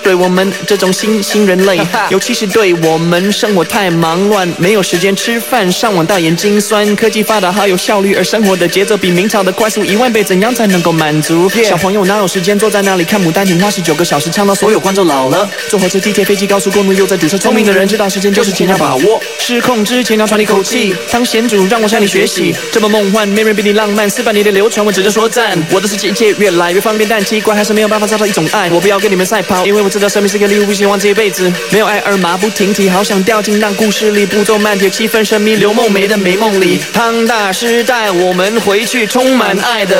对我们这种新人类，尤其是对我们生活太忙乱，没有时间吃饭，上网大眼睛酸。科技发达好有效率，而生活的节奏比明朝的快速10000倍，怎样才能够满足？小朋友哪有时间坐在那里看牡丹亭花19个小时，唱到所有观众老了。坐火车、地铁、飞机、高速公路又在堵车，聪明的人知道时间就是钱，要把握。失控之前要喘一口气，当贤主让我向你学习，这么梦幻，没人比你浪漫，400年的流传，我只能说赞。我的世界一切越来越方便，但奇怪还是没有办法找到一种爱。我不要跟你们赛跑，因为我知道生命是个礼物，不希望这一辈子没有爱而马不停蹄，好想掉进那故事里，步骤慢铁，气氛神秘，刘梦梅的美梦里。当大师带我们回去充满爱的